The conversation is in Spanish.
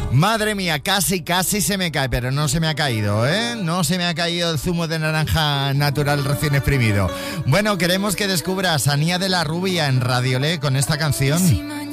Madre mía, casi se me cae, pero no se me ha caído, ¿eh? No se me ha caído el zumo de naranja natural recién exprimido. Bueno, queremos que descubras a Nia de la Rubia en Radiolé con esta canción.